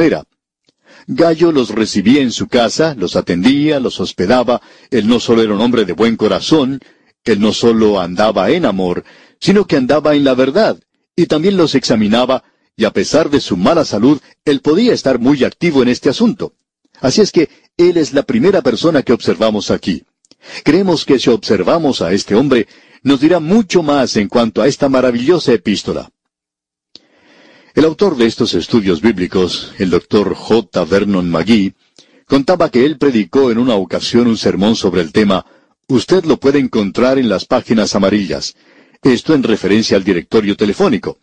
manera. Gayo los recibía en su casa, los atendía, los hospedaba. Él no solo era un hombre de buen corazón, él no solo andaba en amor, sino que andaba en la verdad, y también los examinaba, y a pesar de su mala salud, él podía estar muy activo en este asunto. Así es que él es la primera persona que observamos aquí. Creemos que si observamos a este hombre, nos dirá mucho más en cuanto a esta maravillosa epístola. El autor de estos estudios bíblicos, el Dr. J. Vernon McGee, contaba que él predicó en una ocasión un sermón sobre el tema «Usted lo puede encontrar en las páginas amarillas», esto en referencia al directorio telefónico.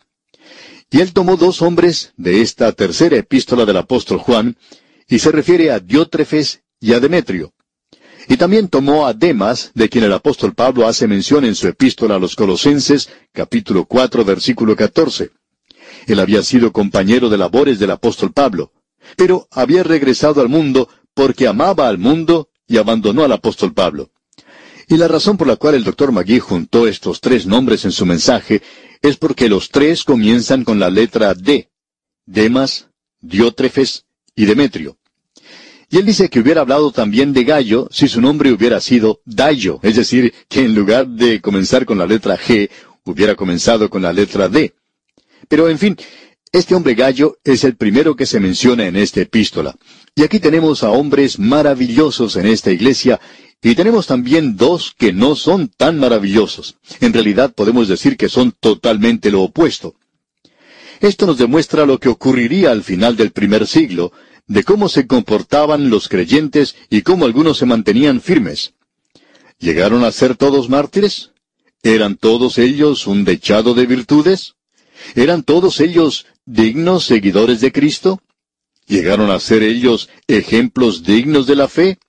Y él tomó dos hombres de esta tercera epístola del apóstol Juan, y se refiere a Diótrefes y a Demetrio. Y también tomó a Demas, de quien el apóstol Pablo hace mención en su epístola a los Colosenses, capítulo 4, versículo 14. Él había sido compañero de labores del apóstol Pablo, pero había regresado al mundo porque amaba al mundo y abandonó al apóstol Pablo. Y la razón por la cual el Dr. McGee juntó estos tres nombres en su mensaje es porque los tres comienzan con la letra D: Demas, Diótrefes y Demetrio. Y él dice que hubiera hablado también de Gayo si su nombre hubiera sido Dayo, es decir, que en lugar de comenzar con la letra G, hubiera comenzado con la letra D. Pero en fin, este hombre Gayo es el primero que se menciona en esta epístola. Y aquí tenemos a hombres maravillosos en esta iglesia, y tenemos también dos que no son tan maravillosos. En realidad podemos decir que son totalmente lo opuesto. Esto nos demuestra lo que ocurriría al final del primer siglo, de cómo se comportaban los creyentes y cómo algunos se mantenían firmes. ¿Llegaron a ser todos mártires? ¿Eran todos ellos un dechado de virtudes? ¿Eran todos ellos dignos seguidores de Cristo? ¿Llegaron a ser ellos ejemplos dignos de la fe?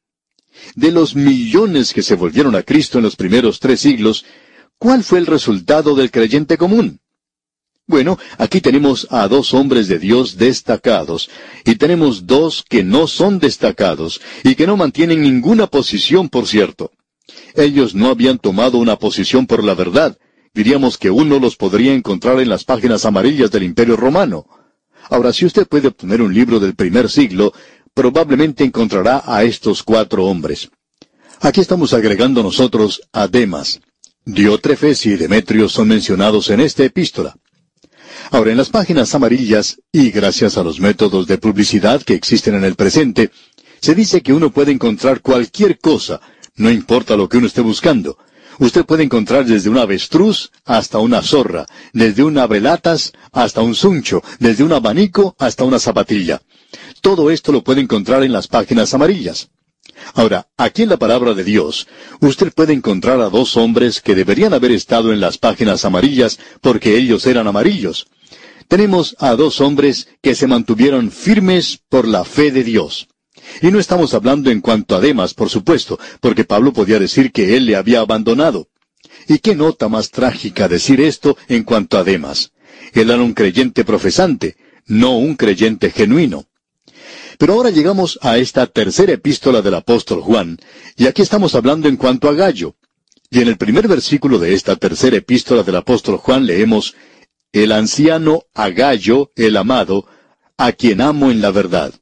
De los millones que se volvieron a Cristo en los primeros 3 siglos, ¿cuál fue el resultado del creyente común? Bueno, aquí tenemos a dos hombres de Dios destacados, y tenemos dos que no son destacados, y que no mantienen ninguna posición, por cierto. Ellos no habían tomado una posición por la verdad. Diríamos que uno los podría encontrar en las páginas amarillas del Imperio Romano. Ahora, si usted puede obtener un libro del primer siglo, probablemente encontrará a estos 4 hombres. Aquí estamos agregando nosotros a Demas. Diótrefes y Demetrio son mencionados en esta epístola. Ahora, en las páginas amarillas, y gracias a los métodos de publicidad que existen en el presente, se dice que uno puede encontrar cualquier cosa, no importa lo que uno esté buscando. Usted puede encontrar desde un avestruz hasta una zorra, desde un abelatas hasta un zuncho, desde un abanico hasta una zapatilla. Todo esto lo puede encontrar en las páginas amarillas. Ahora, aquí en la palabra de Dios, usted puede encontrar a dos hombres que deberían haber estado en las páginas amarillas porque ellos eran amarillos. Tenemos a dos hombres que se mantuvieron firmes por la fe de Dios. Y no estamos hablando en cuanto a Demas, por supuesto, porque Pablo podía decir que él le había abandonado. ¿Y qué nota más trágica decir esto en cuanto a Demas? Él era un creyente profesante, no un creyente genuino. Pero ahora llegamos a esta tercera epístola del apóstol Juan, y aquí estamos hablando en cuanto a Gayo. Y en el primer versículo de esta tercera epístola del apóstol Juan leemos: «El anciano a Gayo, el amado, a quien amo en la verdad».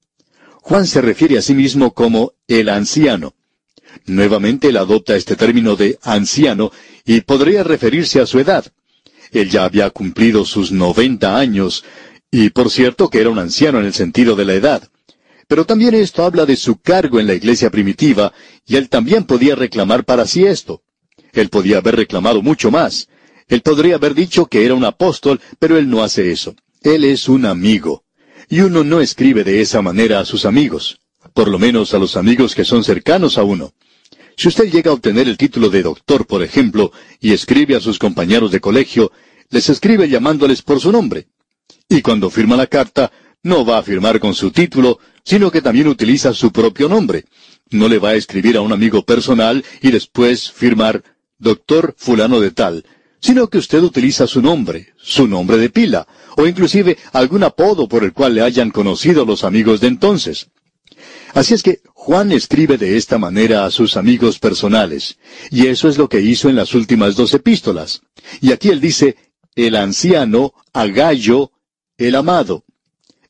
Juan se refiere a sí mismo como el anciano. Nuevamente él adopta este término de anciano, y podría referirse a su edad. Él ya había cumplido sus 90 años, y por cierto que era un anciano en el sentido de la edad. Pero también esto habla de su cargo en la iglesia primitiva, y él también podía reclamar para sí esto. Él podía haber reclamado mucho más. Él podría haber dicho que era un apóstol, pero él no hace eso. Él es un amigo. Y uno no escribe de esa manera a sus amigos, por lo menos a los amigos que son cercanos a uno. Si usted llega a obtener el título de doctor, por ejemplo, y escribe a sus compañeros de colegio, les escribe llamándoles por su nombre. Y cuando firma la carta, no va a firmar con su título, sino que también utiliza su propio nombre. No le va a escribir a un amigo personal y después firmar doctor fulano de tal, sino que usted utiliza su nombre de pila, o inclusive algún apodo por el cual le hayan conocido los amigos de entonces. Así es que Juan escribe de esta manera a sus amigos personales, y eso es lo que hizo en las últimas 2 epístolas. Y aquí él dice, el anciano a Gayo, el amado.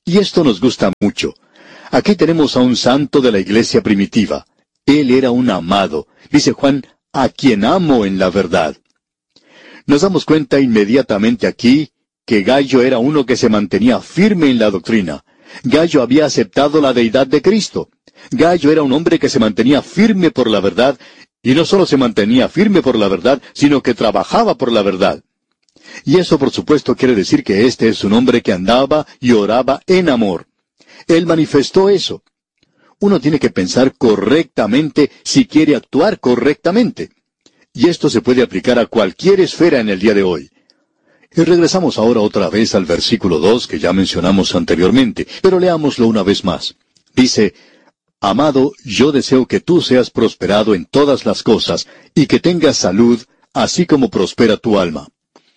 Y esto nos gusta mucho. Aquí tenemos a un santo de la iglesia primitiva. Él era un amado. Dice Juan, a quien amo en la verdad. Nos damos cuenta inmediatamente aquí que Gallo era uno que se mantenía firme en la doctrina. Gallo había aceptado la deidad de Cristo. Gallo era un hombre que se mantenía firme por la verdad, y no solo se mantenía firme por la verdad, sino que trabajaba por la verdad. Y eso, por supuesto, quiere decir que este es un hombre que andaba y oraba en amor. Él manifestó eso. Uno tiene que pensar correctamente si quiere actuar correctamente. Y esto se puede aplicar a cualquier esfera en el día de hoy. Y regresamos ahora otra vez al versículo 2 que ya mencionamos anteriormente, pero leámoslo una vez más. Dice, Amado, yo deseo que tú seas prosperado en todas las cosas y que tengas salud, así como prospera tu alma.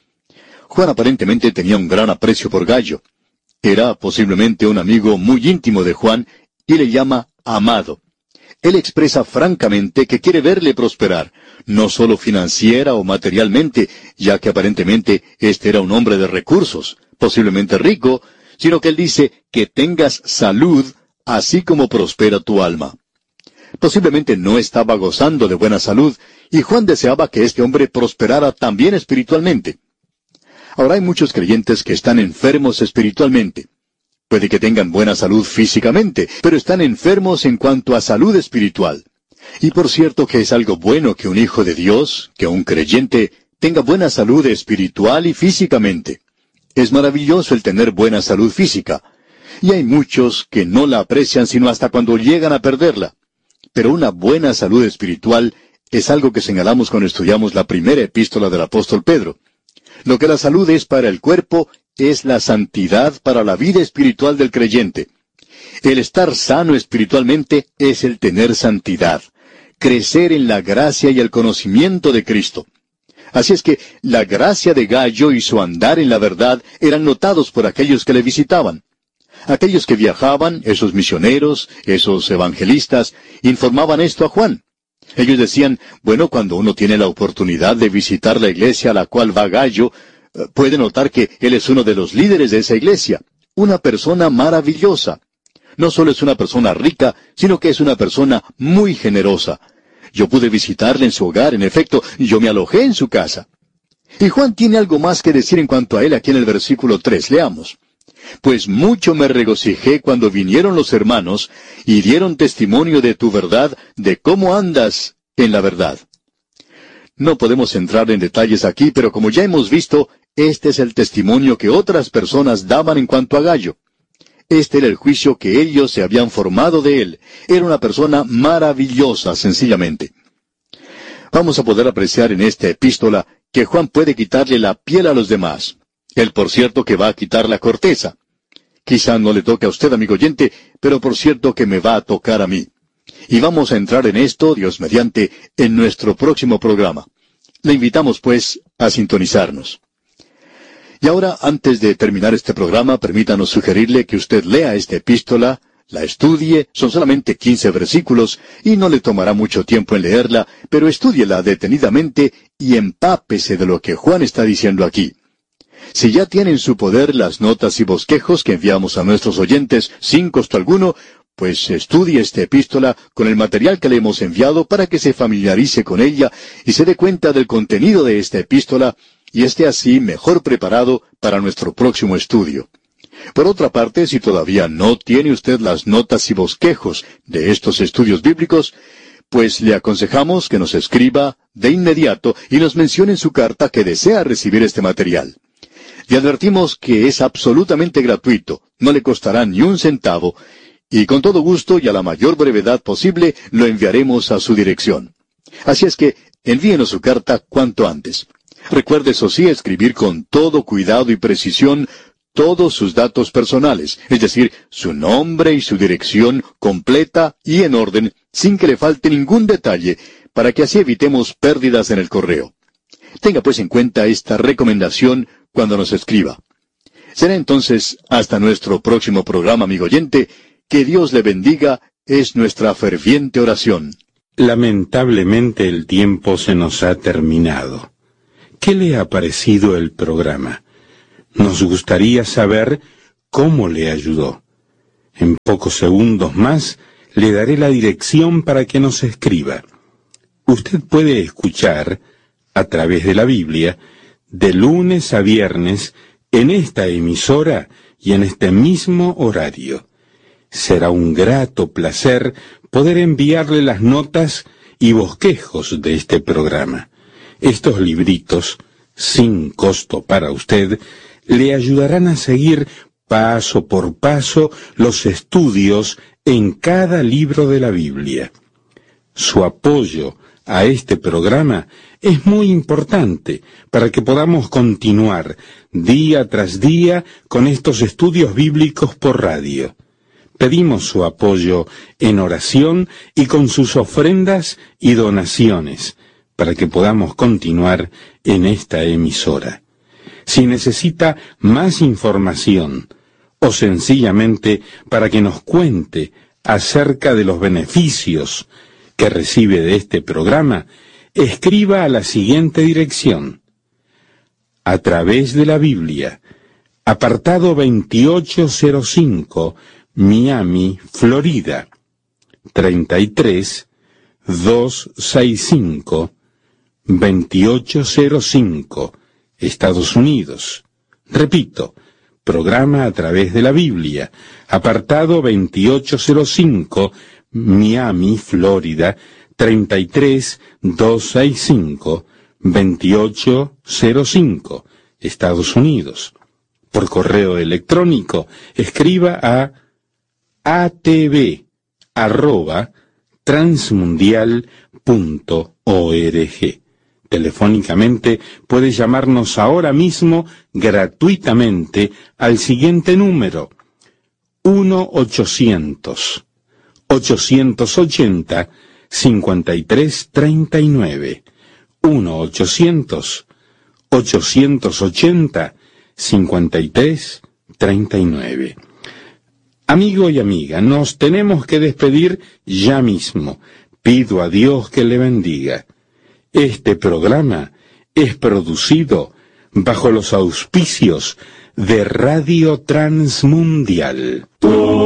Juan aparentemente tenía un gran aprecio por Gallo. Era posiblemente un amigo muy íntimo de Juan y le llama amado. Él expresa francamente que quiere verle prosperar, no solo financiera o materialmente, ya que aparentemente este era un hombre de recursos, posiblemente rico, sino que él dice que tengas salud, así como prospera tu alma. Posiblemente no estaba gozando de buena salud, y Juan deseaba que este hombre prosperara también espiritualmente. Ahora hay muchos creyentes que están enfermos espiritualmente. Puede que tengan buena salud físicamente, pero están enfermos en cuanto a salud espiritual. Y por cierto que es algo bueno que un hijo de Dios, que un creyente, tenga buena salud espiritual y físicamente. Es maravilloso el tener buena salud física. Y hay muchos que no la aprecian sino hasta cuando llegan a perderla. Pero una buena salud espiritual es algo que señalamos cuando estudiamos la primera epístola del apóstol Pedro. Lo que la salud es para el cuerpo es la santidad para la vida espiritual del creyente. El estar sano espiritualmente es el tener santidad, crecer en la gracia y el conocimiento de Cristo. Así es que la gracia de Gallo y su andar en la verdad eran notados por aquellos que le visitaban. Aquellos que viajaban, esos misioneros, esos evangelistas, informaban esto a Juan. Ellos decían, bueno, cuando uno tiene la oportunidad de visitar la iglesia a la cual va Gallo, puede notar que él es uno de los líderes de esa iglesia, una persona maravillosa. No solo es una persona rica, sino que es una persona muy generosa. Yo pude visitarle en su hogar, en efecto, yo me alojé en su casa. Y Juan tiene algo más que decir en cuanto a él aquí en el versículo 3, leamos. Pues mucho me regocijé cuando vinieron los hermanos y dieron testimonio de tu verdad, de cómo andas en la verdad. No podemos entrar en detalles aquí, pero como ya hemos visto, este es el testimonio que otras personas daban en cuanto a Gallo. Este era el juicio que ellos se habían formado de él. Era una persona maravillosa, sencillamente. Vamos a poder apreciar en esta epístola que Juan puede quitarle la piel a los demás. Él, por cierto, que va a quitar la corteza. Quizá no le toque a usted, amigo oyente, pero por cierto que me va a tocar a mí. Y vamos a entrar en esto, Dios mediante, en nuestro próximo programa. Le invitamos, pues, a sintonizarnos. Y ahora, antes de terminar este programa, permítanos sugerirle que usted lea esta epístola, la estudie, son solamente 15 versículos, y no le tomará mucho tiempo en leerla, pero estúdiela detenidamente y empápese de lo que Juan está diciendo aquí. Si ya tiene en su poder las notas y bosquejos que enviamos a nuestros oyentes sin costo alguno, pues estudie esta epístola con el material que le hemos enviado para que se familiarice con ella y se dé cuenta del contenido de esta epístola y esté así mejor preparado para nuestro próximo estudio. Por otra parte, si todavía no tiene usted las notas y bosquejos de estos estudios bíblicos, pues le aconsejamos que nos escriba de inmediato y nos mencione en su carta que desea recibir este material. Le advertimos que es absolutamente gratuito, no le costará ni un centavo, y con todo gusto y a la mayor brevedad posible lo enviaremos a su dirección. Así es que envíenos su carta cuanto antes. Recuerde, eso sí, escribir con todo cuidado y precisión todos sus datos personales, es decir, su nombre y su dirección completa y en orden, sin que le falte ningún detalle, para que así evitemos pérdidas en el correo. Tenga pues en cuenta esta recomendación cuando nos escriba. Será entonces hasta nuestro próximo programa, amigo oyente. Que Dios le bendiga, es nuestra ferviente oración. Lamentablemente el tiempo se nos ha terminado. ¿Qué le ha parecido el programa? Nos gustaría saber cómo le ayudó. En pocos segundos más le daré la dirección para que nos escriba. Usted puede escuchar, a través de la Biblia, de lunes a viernes, en esta emisora y en este mismo horario. Será un grato placer poder enviarle las notas y bosquejos de este programa. Estos libritos, sin costo para usted, le ayudarán a seguir paso por paso los estudios en cada libro de la Biblia. Su apoyo a este programa es muy importante para que podamos continuar día tras día con estos estudios bíblicos por radio. Pedimos su apoyo en oración y con sus ofrendas y donaciones para que podamos continuar en esta emisora. Si necesita más información o sencillamente para que nos cuente acerca de los beneficios que recibe de este programa, escriba a la siguiente dirección: A través de la Biblia, apartado 2805, Miami, Florida, 33265, 2805, Estados Unidos. Repito, programa A través de la Biblia, apartado 2805, Miami, Florida, 33265, 2805, Estados Unidos. Por correo electrónico, escriba a atv@transmundial.org. Telefónicamente puede llamarnos ahora mismo gratuitamente al siguiente número: 1-800-880-5339. 1-800-880-5339. Amigo y amiga, nos tenemos que despedir ya mismo. Pido a Dios que le bendiga. Este programa es producido bajo los auspicios de Radio Transmundial.